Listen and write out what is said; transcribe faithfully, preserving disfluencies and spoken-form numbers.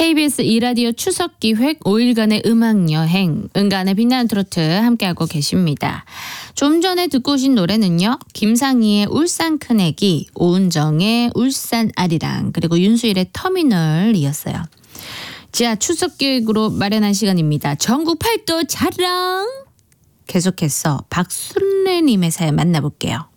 케이비에스 이 라디오 추석기획 오 일간의 음악여행, 은간의 빛나는 트로트 함께하고 계십니다. 좀 전에 듣고 오신 노래는요, 김상희의 울산 큰애기, 오은정의 울산 아리랑, 그리고 윤수일의 터미널이었어요. 자, 추석기획으로 마련한 시간입니다. 전국 팔도 자랑! 계속해서 박순래님의 사연 만나볼게요.